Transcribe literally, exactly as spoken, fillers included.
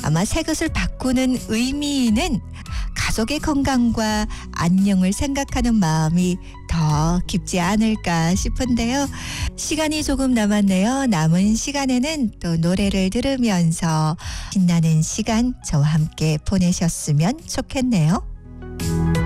아마 새 것을 바꾸는 의미는 가족의 건강과 안녕을 생각하는 마음이 더 깊지 않을까 싶은데요. 시간이 조금 남았네요. 남은 시간에는 또 노래를 들으면서 신나는 시간 저와 함께 보내셨으면 좋겠네요.